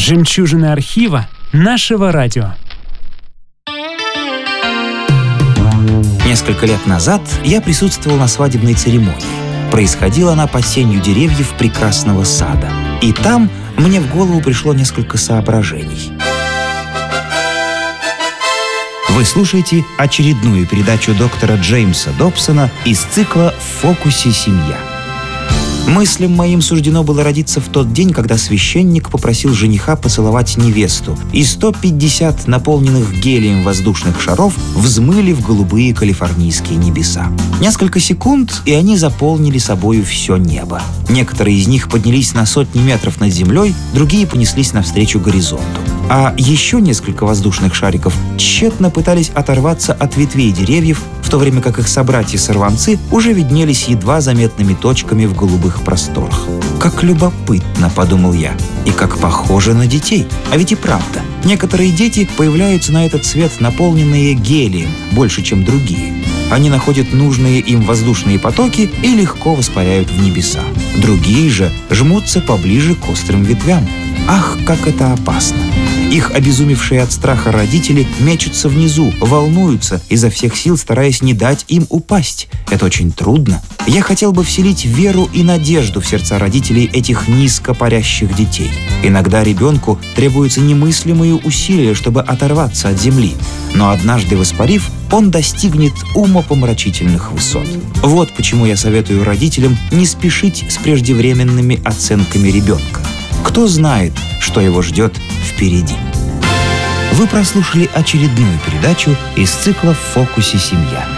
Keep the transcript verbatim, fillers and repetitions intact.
Жемчужины архива нашего радио. Несколько лет назад я присутствовал на свадебной церемонии. Происходила она под сенью деревьев прекрасного сада. И там мне в голову пришло несколько соображений. Вы слушаете очередную передачу доктора Джеймса Добсона из цикла «В фокусе семья». Мыслям моим суждено было родиться в тот день, когда священник попросил жениха поцеловать невесту, и сто пятьдесят наполненных гелием воздушных шаров взмыли в голубые калифорнийские небеса. Несколько секунд, и они заполнили собою все небо. Некоторые из них поднялись на сотни метров над землей, другие понеслись навстречу горизонту. А еще несколько воздушных шариков тщетно пытались оторваться от ветвей деревьев, в то время как их собратья-сорванцы уже виднелись едва заметными точками в голубых просторах. «Как любопытно», — подумал я, — «и как похоже на детей». А ведь и правда, некоторые дети появляются на этот свет, наполненные гелием, больше, чем другие. Они находят нужные им воздушные потоки и легко воспаряют в небеса. Другие же жмутся поближе к острым ветвям. Ах, как это опасно! Их обезумевшие от страха родители мечутся внизу, волнуются, изо всех сил стараясь не дать им упасть. Это очень трудно. Я хотел бы вселить веру и надежду в сердца родителей этих низко парящих детей. Иногда ребенку требуются немыслимые усилия, чтобы оторваться от земли. Но однажды воспарив, он достигнет умопомрачительных высот. Вот почему я советую родителям не спешить с преждевременными оценками ребенка. Кто знает, что его ждет впереди. Вы прослушали очередную передачу из цикла «В фокусе семья».